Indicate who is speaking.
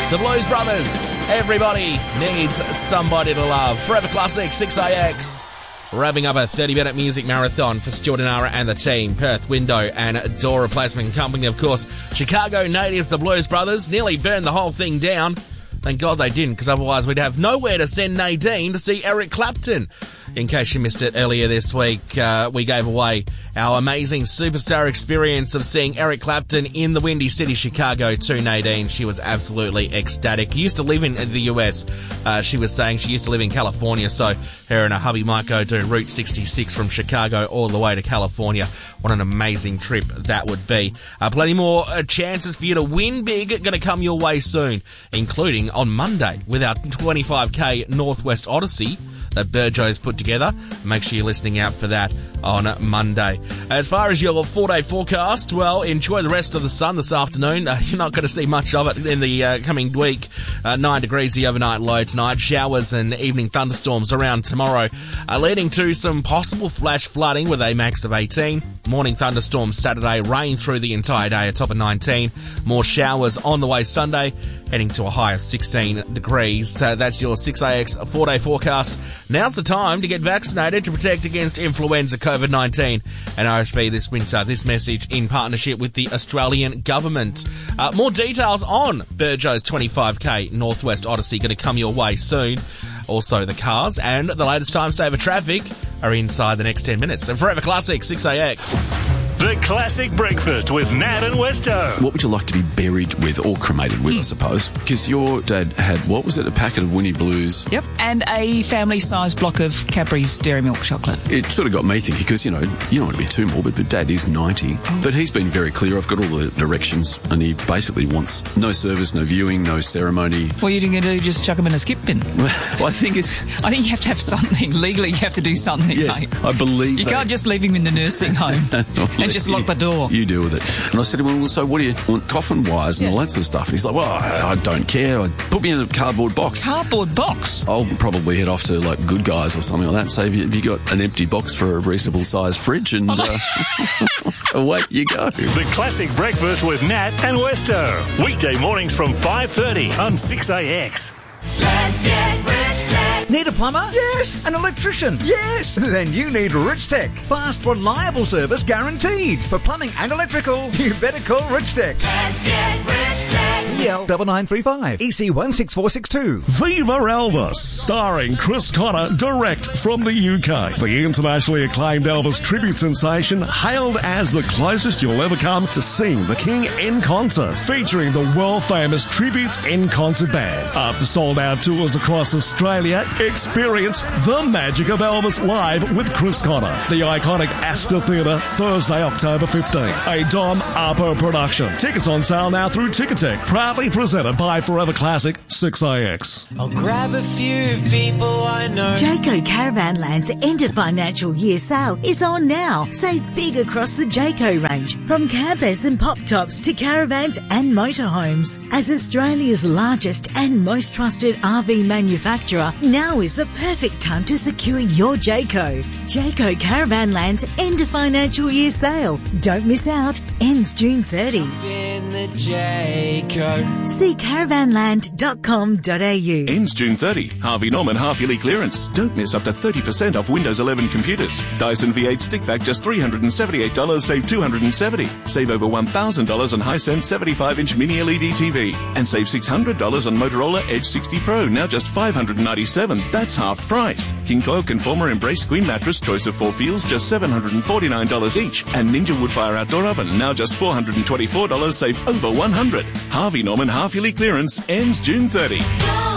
Speaker 1: The Blues Brothers. Everybody needs somebody to love. Forever Classic, 6AX. Wrapping up a 30-minute music marathon for Stuart Nara and the team. Perth Window and Door Replacement Company, of course. Chicago natives, the Blues Brothers, nearly burned the whole thing down. Thank God they didn't, because otherwise we'd have nowhere to send Nadine to see Eric Clapton. In case you missed it earlier this week, we gave away our amazing superstar experience of seeing Eric Clapton in the Windy City, Chicago to Nadine. She was absolutely ecstatic. Used to live in the US. She was saying she used to live in California, so her and her hubby might go do Route 66 from Chicago all the way to California. What an amazing trip that would be. Plenty more chances for you to win big going to come your way soon, including on Monday with our 25k Northwest Odyssey that Burjo's put together. Make sure you're listening out for that on Monday. As far as your 4-day forecast, well, enjoy the rest of the sun this afternoon. You're not going to see much of it in the coming week. 9 degrees the overnight low tonight. Showers and evening thunderstorms around tomorrow, leading to some possible flash flooding with a max of 18. Morning thunderstorms Saturday, rain through the entire day, a top of 19. More showers on the way Sunday, heading to a high of 16 degrees. That's your 6AX 4-day forecast. Now's the time to get vaccinated to protect against influenza, COVID-19 and RSV this winter. This message in partnership with the Australian government. More details on Burjo's 25k Northwest Odyssey going to come your way soon. Also, the cars and the latest time saver traffic are inside the next 10 minutes. And Forever Classic, 6AX.
Speaker 2: The Classic Breakfast with Nat and Westo.
Speaker 3: What would you like to be buried with or cremated with, I suppose? Because your dad had, what was it, a packet of Winnie Blues?
Speaker 4: Yep, and a family-sized block of Cadbury's Dairy Milk chocolate.
Speaker 3: It sort of got me thinking, because, you don't want to be too morbid, but Dad is 90. But he's been very clear. I've got all the directions, and he basically wants no service, no viewing, no ceremony.
Speaker 4: What are you going to do? Just chuck him in a skip bin?
Speaker 3: Well, I think you
Speaker 4: have to have something. Legally, you have to do something,
Speaker 3: yes,
Speaker 4: mate.
Speaker 3: I believe
Speaker 4: you can't just leave him in the nursing home and just lock the door.
Speaker 3: You deal with it. And I said to him, well, so what do you want? Coffin wires and all that sort of stuff. And he's like, well, I don't care. Put me in a cardboard box.
Speaker 4: Cardboard box?
Speaker 3: I'll probably head off to, like, Good Guys or something like that. So have you got an empty box for a reasonable sized fridge? And away you go.
Speaker 2: The Classic Breakfast with Nat and Westo. Weekday mornings from 5:30 on 6AX.
Speaker 5: Let's get rich tech.
Speaker 6: Need a plumber? Yes. An electrician? Yes. Then you need Rich Tech. Fast, reliable service guaranteed. For plumbing and electrical, you better call Rich Tech.
Speaker 5: Let's get rich tech.
Speaker 6: EL 9935 EC 16462.
Speaker 7: Viva Elvis, starring Chris Connor, direct from the UK. The internationally acclaimed Elvis tribute sensation, hailed as the closest you'll ever come to seeing the King in concert, featuring the world-famous Tributes in Concert Band. After sold-out tours across Australia, experience the magic of Elvis live with Chris Connor. The iconic Astor Theatre, Thursday, October 15. A Dom Arpo production. Tickets on sale now through Ticketek. Proudly presented by Forever Classic, 6AX.
Speaker 8: I'll grab a few people I know.
Speaker 9: Jayco Caravanland's end of financial year sale is on now. Save big across the Jayco range, from campers and pop tops to caravans and motorhomes. As Australia's largest and most trusted RV manufacturer, now is the perfect time to secure your Jayco. Jayco Caravanland's end of financial year sale. Don't miss out. Ends June 30.
Speaker 8: In the Jayco.
Speaker 9: See caravanland.com.au.
Speaker 10: Ends June 30. Harvey Norman half-yearly clearance. Don't miss up to 30% off Windows 11 computers. Dyson V8 stick vac just $378, save $270. Save over $1,000 on Hisense 75-inch mini LED TV. And save $600 on Motorola Edge 60 Pro, now just $597. That's half price. King Coil Conformer Embrace Queen Mattress, choice of 4 feels, just $749 each. And Ninja Woodfire Outdoor Oven, now just $424, save over $100. Harvey Norman half-yearly clearance ends June 30.